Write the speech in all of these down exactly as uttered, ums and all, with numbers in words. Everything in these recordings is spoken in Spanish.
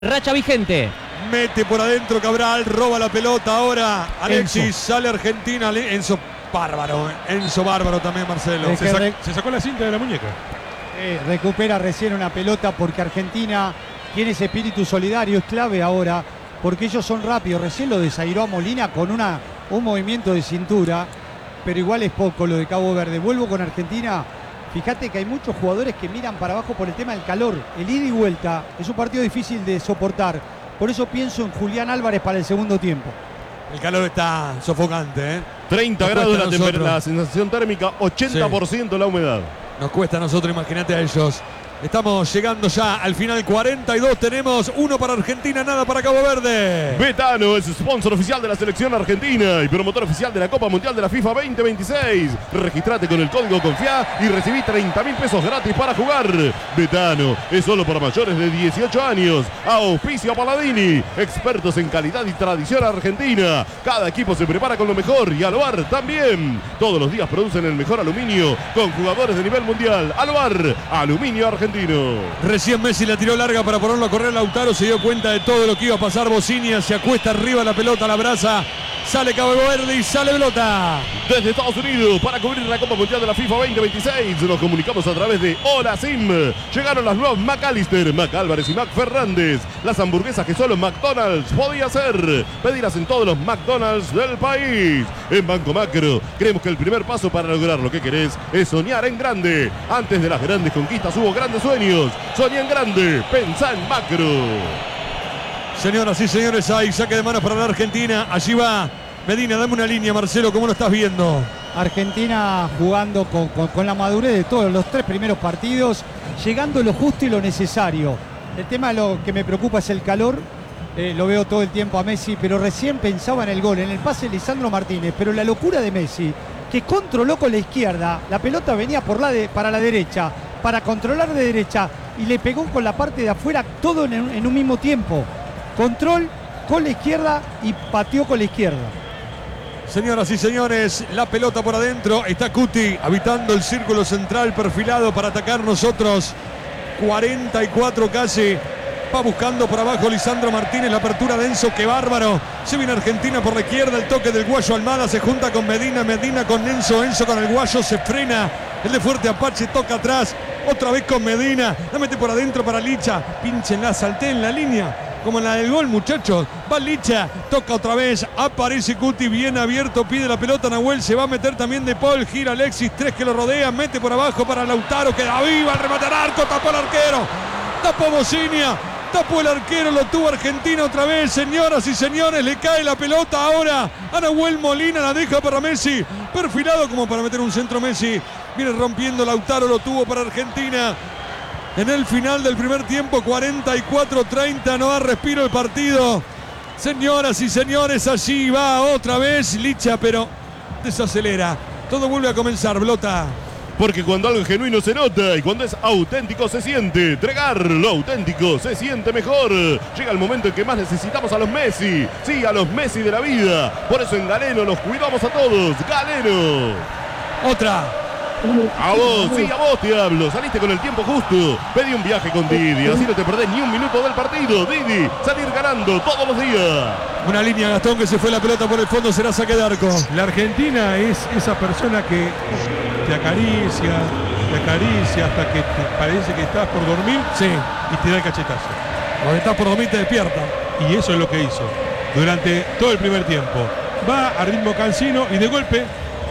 Racha vigente. Mete por adentro Cabral, roba la pelota ahora. Alexis, Enzo. sale Argentina. Enzo bárbaro, Enzo bárbaro también, Marcelo. Es Se, que sac- re- se sacó la cinta de la muñeca. Eh, recupera recién una pelota porque Argentina tiene ese espíritu solidario, es clave ahora, porque ellos son rápidos. Recién lo desairó a Molina con una, un movimiento de cintura, pero igual es poco lo de Cabo Verde. Vuelvo con Argentina. Fíjate que hay muchos jugadores que miran para abajo por el tema del calor. El ida y vuelta es un partido difícil de soportar. Por eso pienso en Julián Álvarez para el segundo tiempo. El calor está sofocante, ¿eh? treinta Nos grados cuesta la, a temper- nosotros. la sensación térmica, ochenta por ciento la humedad. Nos cuesta a nosotros, imagínate a ellos. Estamos llegando ya al final cuarenta y dos. Tenemos uno para Argentina, nada para Cabo Verde. Betano es sponsor oficial de la selección argentina y promotor oficial de la Copa Mundial de la FIFA veinte veintiséis. Registrate con el código CONFIA y recibí treinta mil pesos gratis para jugar. Betano es solo para mayores de dieciocho años. Auspicio Paladini, expertos en calidad y tradición argentina. Cada equipo se prepara con lo mejor y Aloar también. Todos los días producen el mejor aluminio con jugadores de nivel mundial. Aloar, aluminio argentino. Recién Messi la tiró larga para ponerlo a correr. Lautaro se dio cuenta de todo lo que iba a pasar. Bocinia se acuesta arriba, la pelota la abraza. Sale Cabo Verde y sale pelota. Desde Estados Unidos para cubrir la Copa Mundial de la FIFA veinte veintiséis nos comunicamos a través de Hola Sim. Llegaron las nuevas McAllister, McAlvarez y McFernández. Las hamburguesas que solo McDonald's podía hacer. Pedirlas en todos los McDonald's del país. En Banco Macro creemos que el primer paso para lograr lo que querés es soñar en grande. Antes de las grandes conquistas hubo grandes sueños. Soñá en grande, pensá en macro. Señoras y señores, hay saque de manos para la Argentina. Allí va Medina, dame una línea, Marcelo, ¿cómo lo estás viendo? Argentina jugando con, con- con la madurez de todos los tres primeros partidos, llegando lo justo y lo necesario. El tema lo que me preocupa es el calor. Eh, lo veo todo el tiempo a Messi, pero recién pensaba en el gol, en el pase de Lisandro Martínez. Pero la locura de Messi, que controló con la izquierda, la pelota venía por la de- para la derecha, para controlar de derecha, y le pegó con la parte de afuera todo en, un- en un mismo tiempo. Control con la izquierda y pateó con la izquierda. Señoras y señores, la pelota por adentro. Está Cuti habitando el círculo central perfilado para atacar nosotros. cuarenta y cuatro casi. Va buscando por abajo Lisandro Martínez. La apertura de Enzo, que bárbaro. Se viene Argentina por la izquierda. El toque del Guayo Almada se junta con Medina. Medina con Enzo. Enzo con el Guayo. Se frena. El de Fuerte Apache toca atrás. Otra vez con Medina. La mete por adentro para Licha. Pínchenla, salté en la línea. Como en la del gol, muchachos. Va Licha, toca otra vez, aparece Cuti bien abierto, pide la pelota Nahuel, se va a meter también De Paul, gira Alexis, tres que lo rodean, mete por abajo para Lautaro, queda viva, el remate al arco, tapó el arquero, tapó Bocinia, tapó el arquero, lo tuvo Argentina otra vez, señoras y señores, le cae la pelota ahora a Nahuel Molina, la deja para Messi, perfilado como para meter un centro Messi, viene rompiendo Lautaro, lo tuvo para Argentina. En el final del primer tiempo, cuarenta y cuatro treinta, no da respiro el partido. Señoras y señores, allí va otra vez Licha, pero desacelera. Todo vuelve a comenzar, Blota. Porque cuando algo es genuino se nota y cuando es auténtico se siente. Tregar lo auténtico se siente mejor. Llega el momento en que más necesitamos a los Messi. Sí, a los Messi de la vida. Por eso en Galeno los cuidamos a todos. Galeno. Otra. A vos, sí, a vos te hablo. Saliste con el tiempo justo. Pedí un viaje con Didi. Así no te perdés ni un minuto del partido. Didi, salir ganando todos los días. Una línea, Gastón, que se fue la pelota por el fondo, será saque de arco. La Argentina es esa persona que te acaricia, te acaricia hasta que te parece que estás por dormir, Sí. y te da el cachetazo. Cuando estás por dormir te despierta. Y eso es lo que hizo durante todo el primer tiempo. Va a ritmo cansino y de golpe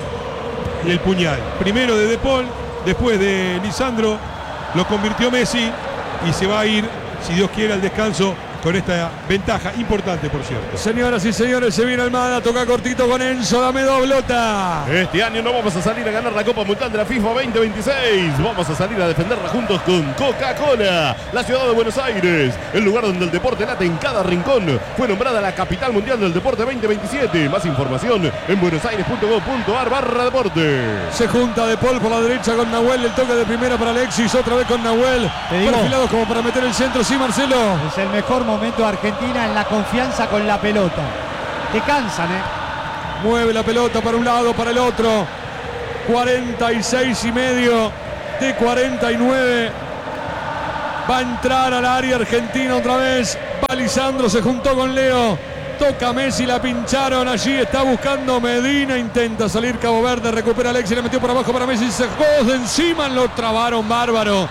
el puñal. Primero de De Paul, después de Lisandro, lo convirtió Messi y se va a ir, si Dios quiere, al descanso con esta ventaja importante, por cierto. Señoras y señores, se viene Almada, toca cortito con Enzo, dame dos, Blota. Este año no vamos a salir a ganar la Copa Mundial de la FIFA veinte veintiséis. Vamos a salir a defenderla juntos con Coca-Cola. La ciudad de Buenos Aires, el lugar donde el deporte late en cada rincón, fue nombrada la capital mundial del deporte veinte veintisiete. Más información en buenosaires punto gov punto ar barra deporte. Se junta De Paul por la derecha con Nahuel, el toque de primera para Alexis, otra vez con Nahuel. Te digo. Perfilados como para meter el centro, sí, Marcelo. Es el mejor momento de Argentina en la confianza con la pelota. Te cansan, ¿eh? Mueve la pelota para un lado, para el otro. cuarenta y seis y medio de cuarenta y nueve. Va a entrar al área argentina otra vez. Va Lisandro, se juntó con Leo. Toca Messi, la pincharon. Allí está buscando Medina. Intenta salir Cabo Verde. Recupera Alexis, le metió por abajo para Messi. Se sacó de encima. Lo trabaron bárbaro.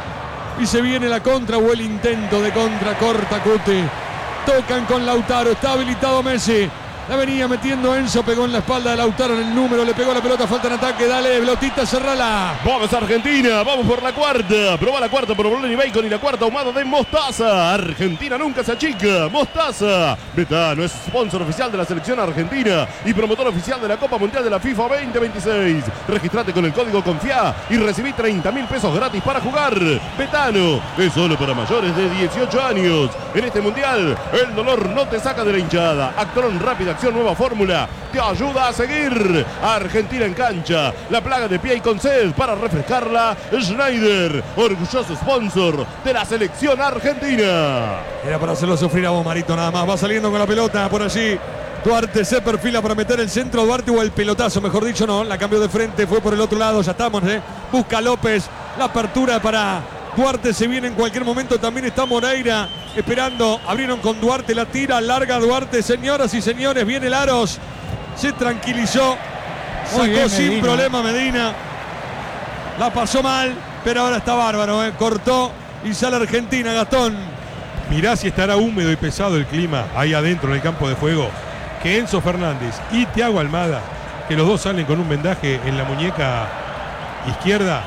Y se viene la contra o el intento de contra. Corta Cuti. Tocan con Lautaro. Está habilitado Messi. La venía metiendo Enzo, pegó en la espalda de Lautaro en el número, le pegó la pelota, falta en ataque, dale, Blotita, cerrala. Vamos Argentina, vamos por la cuarta. Probá la cuarta por Bolón y Bacon y la cuarta ahumada de Mostaza. Argentina nunca se achica. Mostaza. Betano es sponsor oficial de la selección argentina y promotor oficial de la Copa Mundial de la FIFA veinte veintiséis. Registrate con el código CONFIA y recibí treinta mil pesos gratis para jugar. Betano es solo para mayores de dieciocho años. En este mundial, el dolor no te saca de la hinchada. Actron rápida. Nueva fórmula te ayuda a seguir. Argentina en cancha, la plaga de pie y con sed para refrescarla. Schneider, orgulloso sponsor de la selección argentina. Era para hacerlo sufrir a vos, Marito, nada más. Va saliendo con la pelota por allí. Duarte se perfila para meter el centro. Duarte o el pelotazo, mejor dicho, no. La cambió de frente, fue por el otro lado. Ya estamos, ¿eh? Busca López. La apertura para Duarte se viene en cualquier momento. También está Moreira esperando. Abrieron con Duarte, la tira, larga Duarte. Señoras y señores, viene Laros. Se tranquilizó. Sacó bien, sin Medina. problema Medina. La pasó mal, pero ahora está bárbaro, ¿eh? Cortó y sale Argentina, Gastón. Mirá si estará húmedo y pesado el clima ahí adentro en el campo de juego. Que Enzo Fernández y Thiago Almada, que los dos salen con un vendaje en la muñeca izquierda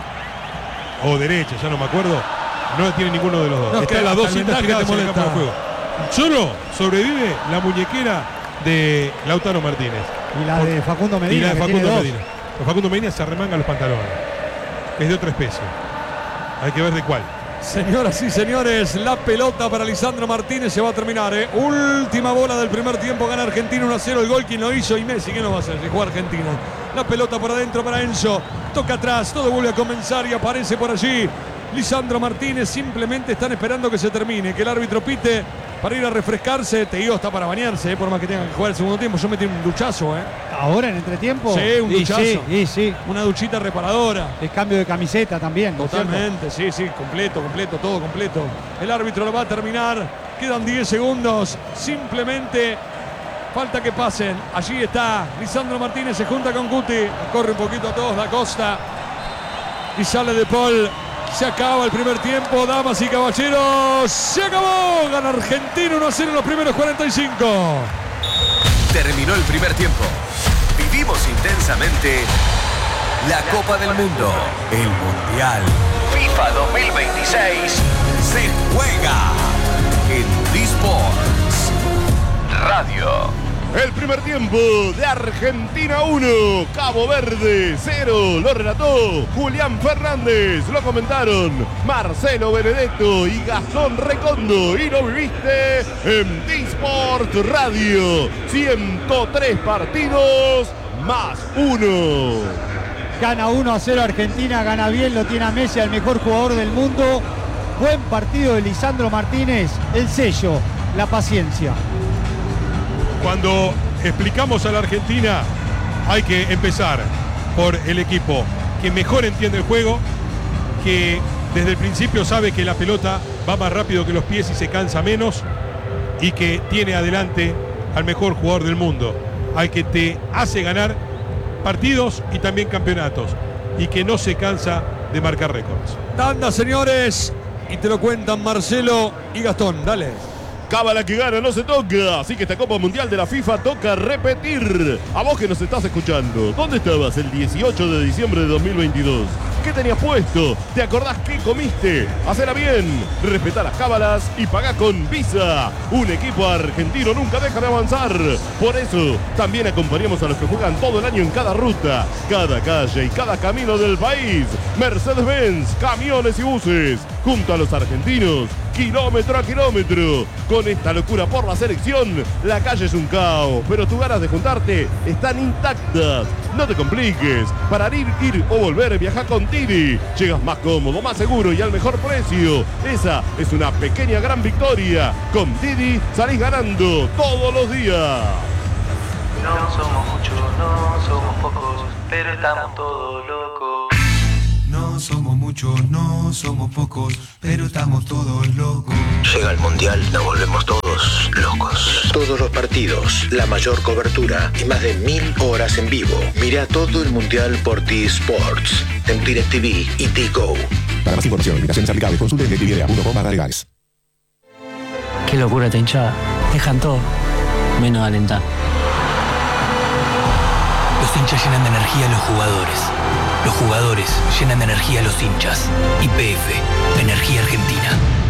o derecha, ya no me acuerdo, no tiene ninguno de los dos. No, Están que las hasta dos el cintas vendaje tiradas te en el campo de molesta. juego. Solo sobrevive la muñequera de Lautaro Martínez. Y la de Facundo Medina. Y la de que Facundo tiene dos. Medina. Pero Facundo Medina se arremanga los pantalones. Es de otra especie. Hay que ver de cuál. Señoras y señores, la pelota para Lisandro Martínez se va a terminar, ¿eh? Última bola del primer tiempo, gana Argentina uno a cero. El gol quien lo hizo y Messi, ¿qué no va a hacer? Si juega Argentina. La pelota por adentro para Enzo. Toca atrás, todo vuelve a comenzar y aparece por allí Lisandro Martínez. Simplemente están esperando que se termine, que el árbitro pite para ir a refrescarse. Te digo, está para bañarse, ¿eh? Por más que tengan que jugar el segundo tiempo. Yo metí un duchazo, ¿eh? Ahora en entretiempo. Sí, un Y duchazo. sí, y sí. Una duchita reparadora. El cambio de camiseta también. ¿no es cierto? Totalmente, sí, sí, completo, completo, todo completo. El árbitro lo va a terminar. Quedan diez segundos. Simplemente falta que pasen. Allí está Lisandro Martínez, se junta con Guti. Corre un poquito a todos, da Costa. Y sale De Paul. Se acaba el primer tiempo, damas y caballeros. Se acabó. Gana Argentina uno a cero en los primeros cuarenta y cinco. Terminó el primer tiempo. Vivimos intensamente la Copa del Mundo. El Mundial FIFA dos mil veintiséis se juega en D-Sports Radio. El primer tiempo de Argentina uno, Cabo Verde cero. Lo relató Julián Fernández. Lo comentaron Marcelo Benedetto y Gastón Recondo. Y lo viviste en D-Sport Radio. ciento tres partidos más uno. Gana uno a cero Argentina, gana bien, lo tiene a Messi, al mejor jugador del mundo. Buen partido de Lisandro Martínez, el sello, la paciencia. Cuando explicamos a la Argentina, hay que empezar por el equipo que mejor entiende el juego, que desde el principio sabe que la pelota va más rápido que los pies y se cansa menos, y que tiene adelante al mejor jugador del mundo, al que te hace ganar partidos y también campeonatos, y que no se cansa de marcar récords. Tanda, señores, y te lo cuentan Marcelo y Gastón. Dale. Cábala que gana, no se toca. Así que esta Copa Mundial de la FIFA toca repetir. A vos que nos estás escuchando, ¿dónde estabas el dieciocho de diciembre de dos mil veintidós? ¿Qué tenías puesto? ¿Te acordás qué comiste? Hacela bien, respetá las cábalas y pagá con Visa. Un equipo argentino nunca deja de avanzar. Por eso, también acompañamos a los que juegan todo el año en cada ruta, cada calle y cada camino del país. Mercedes-Benz, camiones y buses, junto a los argentinos, kilómetro a kilómetro. Con esta locura por la selección, la calle es un caos, pero tus ganas de juntarte están intactas. No te compliques. Para ir, ir o volver, viaja con Didi. Llegas más cómodo, más seguro y al mejor precio. Esa es una pequeña gran victoria. Con Didi salís ganando todos los días. No somos muchos, no somos pocos, pero estamos todos locos. No somos muy muchos, no somos pocos, pero estamos todos locos. Llega el Mundial, nos volvemos todos locos. Todos los partidos, la mayor cobertura y más de mil horas en vivo. Mira todo el Mundial por T-Sports, en DirecTV y T-Go. Para más información, limitaciones aplicables, consulte en directv punto com barra legales. Qué locura esta hinchada. Dejan todo, menos alentar. Los hinchas llenan de energía a los jugadores. Los jugadores llenan de energía a los hinchas. Y P F, Energía Argentina.